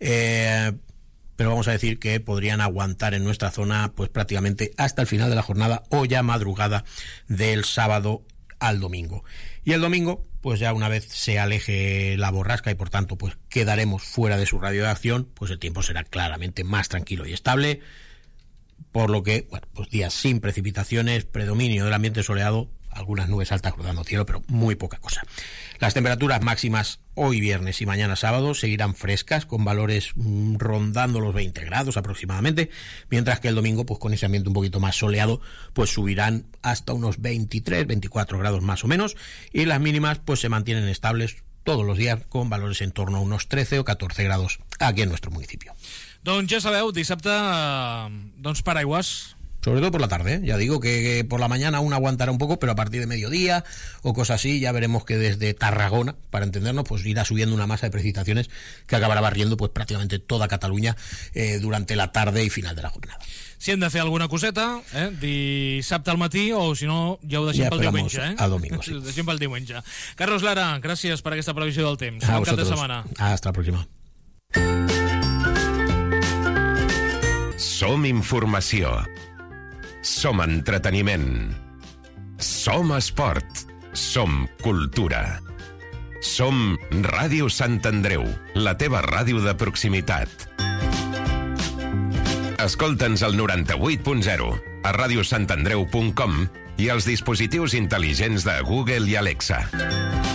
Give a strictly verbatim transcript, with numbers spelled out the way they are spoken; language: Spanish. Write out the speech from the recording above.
Eh, pero vamos a decir que podrían aguantar en nuestra zona pues prácticamente hasta el final de la jornada o ya madrugada del sábado al domingo. Y el domingo, pues ya una vez se aleje la borrasca y por tanto pues quedaremos fuera de su radio de acción, pues el tiempo será claramente más tranquilo y estable, por lo que, bueno, pues días sin precipitaciones, predominio del ambiente soleado, algunas nubes altas cruzando cielo, pero muy poca cosa. Las temperaturas máximas hoy viernes y mañana sábado seguirán frescas, con valores mmm, rondando los veinte grados aproximadamente, mientras que el domingo, pues con ese ambiente un poquito más soleado, pues subirán hasta unos veintitrés, veinticuatro grados más o menos, y las mínimas pues se mantienen estables todos los días con valores en torno a unos trece o catorce grados aquí en nuestro municipio. Doncs ja sabeu, dissabte, doncs paraigües. Sobre todo por la tarde, ¿eh? Ya digo que, que por la mañana aún aguantará un poco, pero a partir de mediodía o cosas así, ya veremos que desde Tarragona, para entendernos, pues irá subiendo una masa de precipitaciones que acabará barriendo pues prácticamente toda Cataluña eh, durante la tarde y final de la jornada. Si hem de fer alguna coseta, eh, dissabte al matí, o si no, ja ho deixem ja pel diumenge. Eh? A domingo, sí. Ho deixem pel diumenge. Carlos Lara, gràcies per aquesta previsió del temps. A Bon cap de vosotros. setmana. Hasta la próxima. Som informació. Som entreteniment. Som esport. Som cultura. Som Ràdio Sant Andreu, la teva ràdio de proximitat. Escolta'ns al noranta-vuit punt zero, a radiosantandreu punt com i als dispositius intel·ligents de Google i Alexa.